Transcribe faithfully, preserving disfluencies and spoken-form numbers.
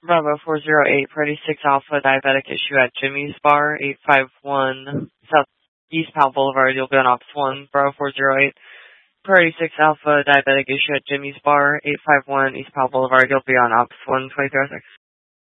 Bravo four zero eight, Priority six Alpha, diabetic issue at Jimmy's Bar, eight five one Southeast Powell Boulevard. You'll be on Ops one, Bravo four zero eight. Priority six Alpha, diabetic issue at Jimmy's Bar, eight five one East Powell Boulevard. You'll be on Ops one, twenty-three oh six.